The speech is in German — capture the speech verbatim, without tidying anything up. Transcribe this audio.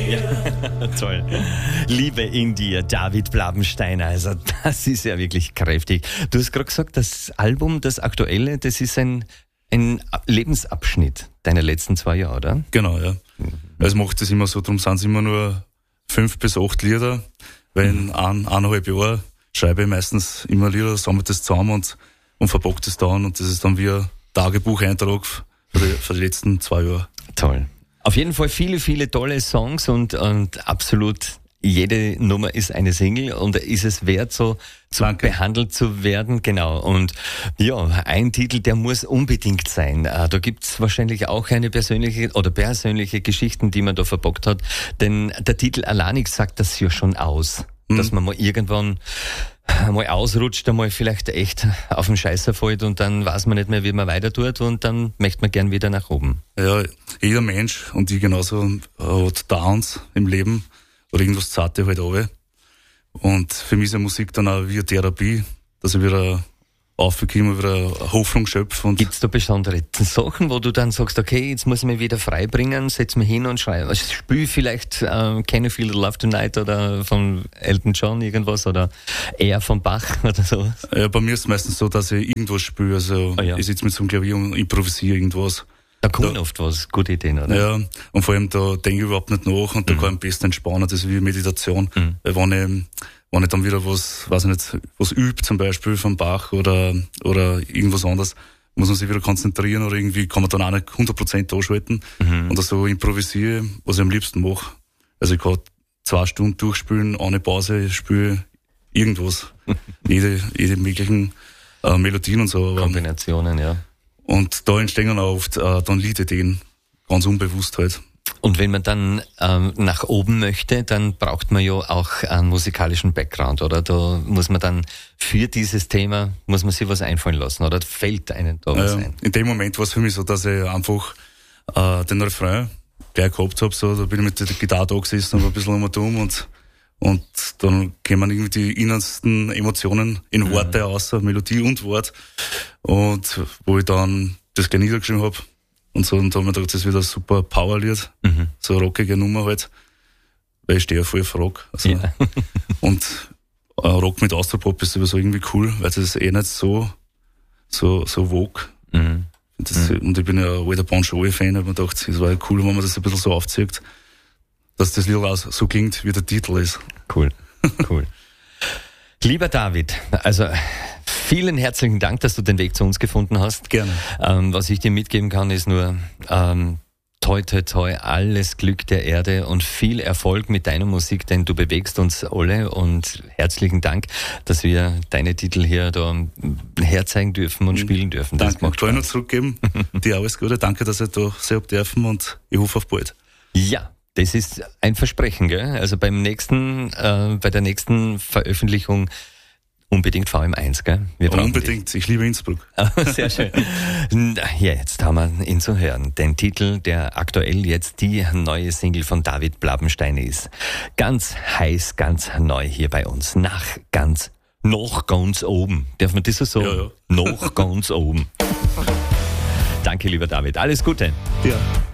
Ja, toll. Liebe in dir, David Blabensteiner. Also das ist ja wirklich kräftig. Du hast gerade gesagt, das Album, das aktuelle, das ist ein, ein Lebensabschnitt deiner letzten zwei Jahre, oder? Genau, ja. Mhm. Es macht es immer so, darum sind es immer nur fünf bis acht Lieder, weil in mhm. ein, eineinhalb Jahren schreibe ich meistens immer Lieder, sammle das zusammen und, und verpacke das dann und das ist dann wie ein Tagebucheintrag für die, für die letzten zwei Jahre. Toll. Auf jeden Fall viele, viele tolle Songs und, und absolut jede Nummer ist eine Single und ist es wert, so, so behandelt zu werden. Genau. Und ja, ein Titel, der muss unbedingt sein. Da gibt's wahrscheinlich auch eine persönliche oder persönliche Geschichten, die man da verbockt hat. Denn der Titel Alanik sagt das ja schon aus, mhm. dass man mal irgendwann mal ausrutscht, einmal vielleicht echt auf den Scheißer fällt und dann weiß man nicht mehr, wie man weiter tut und dann möchte man gern wieder nach oben. Ja, jeder Mensch und ich genauso hat Downs im Leben oder irgendwas Zarte halt runter. Und für mich ist ja Musik dann auch wie eine Therapie, dass ich wieder aufbekomme, wieder Hoffnung schöpfe. Gibt es da besondere Sachen, wo du dann sagst, okay, jetzt muss ich mich wieder freibringen, setz mich hin und schreibe. Also spiel vielleicht äh, Can You Feel the Love Tonight oder von Elton John irgendwas oder eher von Bach oder so? Ja, bei mir ist es meistens so, dass ich irgendwas spiele. Also oh ja. Ich sitze mit so einem Klavier und improvisiere irgendwas. Da kommen da, oft was, gute Ideen, oder? Ja, und vor allem da denke ich überhaupt nicht nach und da mhm. kann ich am besten entspannen, das ist wie Meditation. Mhm. Weil wenn ich, wenn ich dann wieder was, weiß ich nicht, was übt, zum Beispiel vom Bach oder, oder irgendwas anderes, muss man sich wieder konzentrieren oder irgendwie kann man dann auch nicht hundert Prozent anschalten mhm. und das so improvisiere, was ich am liebsten mache. Also ich kann zwei Stunden durchspielen, ohne Pause, spiele irgendwas. jede, jede möglichen äh, Melodien und so. Kombinationen, ja. Und da entstehen dann auch oft äh, dann Liedideen, ganz unbewusst halt. Und wenn man dann ähm, nach oben möchte, dann braucht man ja auch einen musikalischen Background, oder? Da muss man dann für dieses Thema, muss man sich was einfallen lassen, oder fällt einem da was äh, ein? In dem Moment war es für mich so, dass ich einfach äh, den Refrain gleich gehabt habe, so, da bin ich mit der Gitarre da gesessen und war ein bisschen um und und dann kommen irgendwie die innersten Emotionen in Worte raus, Melodie und Wort. Und wo ich dann das gleich niedergeschrieben habe. Und so, und dann habe ich gedacht, das ist wieder ein super Powerlied. Mhm. So eine rockige Nummer halt. Weil ich stehe ja voll auf Rock. Also, ja. Und äh, Rock mit Austropop ist sowieso irgendwie cool, weil das ist eh nicht so, so, so vogue. Mhm. Das, mhm. Und ich bin ja ein alter Bon Jovi-Fan, habe mir gedacht, es war ja cool, wenn man das ein bisschen so aufzieht, dass das Lied auch so klingt, wie der Titel ist. Cool, cool. Lieber David, also vielen herzlichen Dank, dass du den Weg zu uns gefunden hast. Gerne. Ähm, was ich dir mitgeben kann, ist nur ähm, toi, toi, toi, alles Glück der Erde und viel Erfolg mit deiner Musik, denn du bewegst uns alle und herzlichen Dank, dass wir deine Titel hier da herzeigen dürfen und spielen dürfen. Das Danke, macht Spaß. Ich noch zurückgeben. Dir alles Gute. Danke, dass ich da sein dürfen und ich hoffe auf bald. Ja. Das ist ein Versprechen, gell? Also beim nächsten, äh, bei der nächsten Veröffentlichung unbedingt V M eins, gell? Wir brauchen unbedingt, dich. Ich liebe Innsbruck. Sehr schön. Ja, jetzt haben wir ihn zu hören. Den Titel, der aktuell jetzt die neue Single von David Blabensteiner ist. Ganz heiß, ganz neu hier bei uns. Nach ganz, noch ganz oben. Darf man das so sagen? Ja, ja. Noch ganz oben. Danke, lieber David. Alles Gute. Ja.